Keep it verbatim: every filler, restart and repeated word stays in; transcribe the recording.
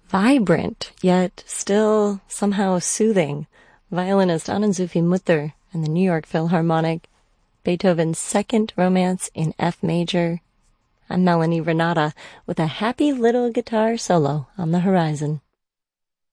vibrant, yet still somehow soothing. Violinist Anand Zufi Mutter and the New York Philharmonic, Beethoven's Second Romance in F major. I'm Melanie Renata with a happy little guitar solo on the horizon.